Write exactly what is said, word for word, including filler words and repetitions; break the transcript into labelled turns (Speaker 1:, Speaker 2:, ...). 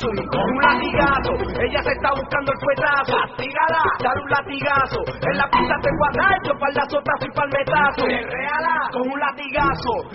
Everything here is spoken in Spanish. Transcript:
Speaker 1: Samsung con un latigazo. Ella se está buscando el fuetazo. Castígala, dale un latigazo. En la pista te guarda yo pa'l lazotazo y pa'l metazo. Perréala con un latigazo.